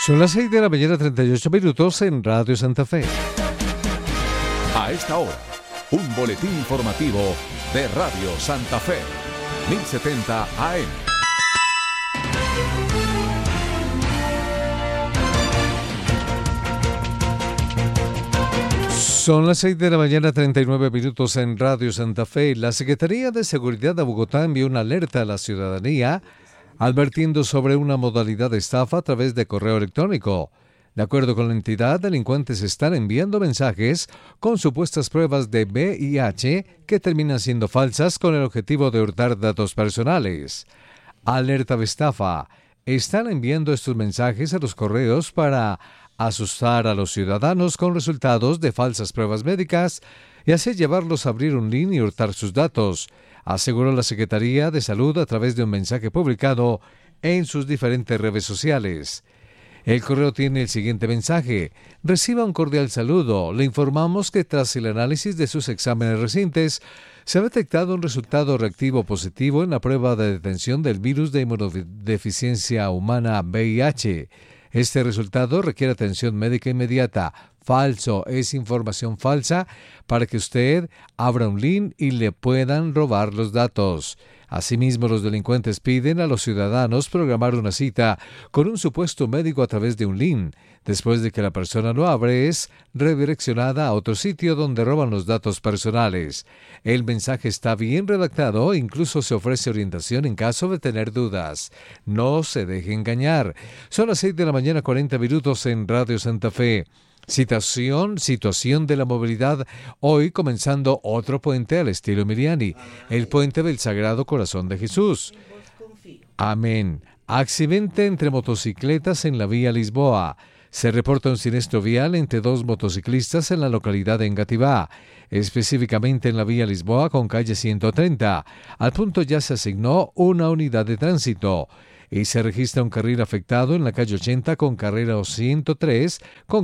Son las 6 de la mañana, 38 minutos en Radio Santa Fe. A esta hora, un boletín informativo de Radio Santa Fe, 1070 AM. Son las 6 de la mañana, 39 minutos en Radio Santa Fe. La Secretaría de Seguridad de Bogotá envió una alerta a la ciudadanía advirtiendo sobre una modalidad de estafa a través de correo electrónico. De acuerdo con la entidad, delincuentes están enviando mensajes con supuestas pruebas de VIH que terminan siendo falsas con el objetivo de hurtar datos personales. Alerta de estafa. Están enviando estos mensajes a los correos para asustar a los ciudadanos con resultados de falsas pruebas médicas y así llevarlos a abrir un link y hurtar sus datos, aseguró la Secretaría de Salud a través de un mensaje publicado en sus diferentes redes sociales. El correo tiene el siguiente mensaje: reciba un cordial saludo. Le informamos que tras el análisis de sus exámenes recientes, se ha detectado un resultado reactivo positivo en la prueba de detención del virus de inmunodeficiencia humana VIH. Este resultado requiere atención médica inmediata. Falso, es información falsa para que usted abra un link y le puedan robar los datos. Asimismo, los delincuentes piden a los ciudadanos programar una cita con un supuesto médico a través de un link. Después de que la persona lo abre, es redireccionada a otro sitio donde roban los datos personales. El mensaje está bien redactado e incluso se ofrece orientación en caso de tener dudas. No se deje engañar. Son las 6 de la mañana, 40 minutos en Radio Santa Fe. Situación de la movilidad. Hoy comenzando otro puente al estilo Miriani, el puente del Sagrado Corazón de Jesús. Amén. Accidente entre motocicletas en la vía Lisboa. Se reporta un siniestro vial entre dos motociclistas en la localidad de Engativá, específicamente en la vía Lisboa con calle 130. Al punto ya se asignó una unidad de tránsito y se registra un carril afectado en la calle 80 con carrera 103,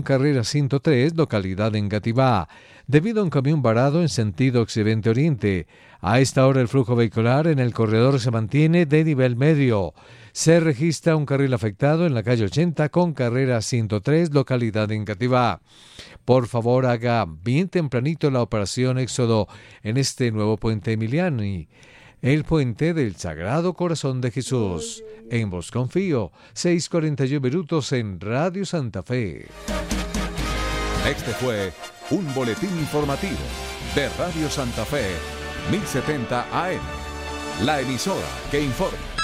localidad de Engativá, debido a un camión varado en sentido occidente-oriente. A esta hora el flujo vehicular en el corredor se mantiene de nivel medio. Se registra un carril afectado en la calle 80 con carrera 103, localidad de Engativá. Por favor, haga bien tempranito la operación Éxodo en este nuevo puente Emiliani, el puente del Sagrado Corazón de Jesús. En vos confío. 6:41 minutos en Radio Santa Fe. Este fue un boletín informativo de Radio Santa Fe, 1070 AM. La emisora que informa.